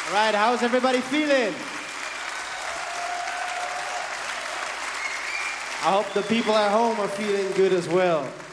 All right, how's everybody feeling? I hope the people at home are feeling good as well.